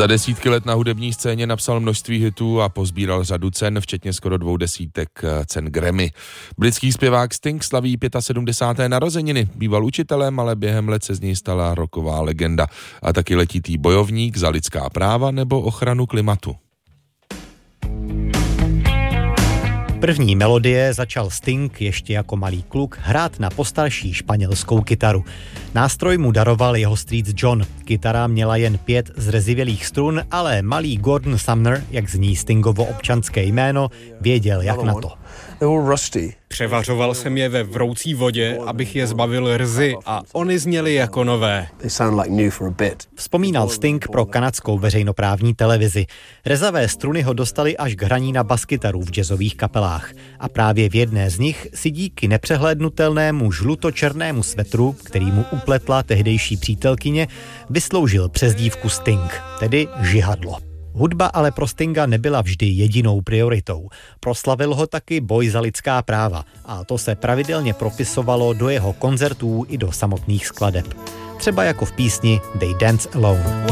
Za desítky let na hudební scéně napsal množství hitů a pozbíral řadu cen, včetně skoro 200 cen Grammy. Britský zpěvák Sting slaví 75. narozeniny. Býval učitelem, ale během let se z něj stala rocková legenda. A taky letitý bojovník za lidská práva nebo ochranu klimatu. První melodie začal Sting ještě jako malý kluk hrát na postarší španělskou kytaru. Nástroj mu daroval jeho strýc John. Kytara měla jen 5 zrezivělých strun, ale malý Gordon Sumner, jak zní Stingovo občanské jméno, věděl, jak na to. Převařoval jsem je ve vroucí vodě, abych je zbavil rzy a oni zněly jako nové. Vzpomínal Sting pro kanadskou veřejnoprávní televizi. Rezavé struny ho dostaly až k hraní na baskytaru v jazzových kapelách. A právě v jedné z nich si díky nepřehlédnutelnému žlutočernému svetru, který mu upletla tehdejší přítelkyně, vysloužil přezdívku Sting, tedy žihadlo. Hudba ale pro Stinga nebyla vždy jedinou prioritou. Proslavil ho taky boj za lidská práva a to se pravidelně propisovalo do jeho koncertů i do samotných skladeb. Třeba jako v písni They Dance Alone.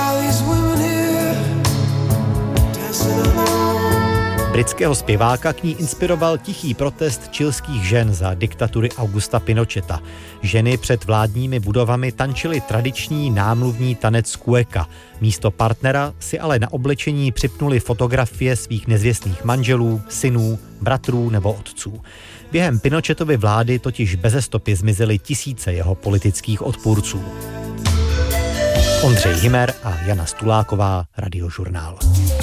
Britského zpěváka k ní inspiroval tichý protest chilských žen za diktatury Augusta Pinocheta. Ženy před vládními budovami tančily tradiční námluvní tanec cueca. Místo partnera si ale na oblečení připnuli fotografie svých nezvěstných manželů, synů, bratrů nebo otců. Během Pinochetovy vlády totiž beze stopy zmizely tisíce jeho politických odpůrců. Ondřej Himer a Jana Stuláková, Radiožurnál.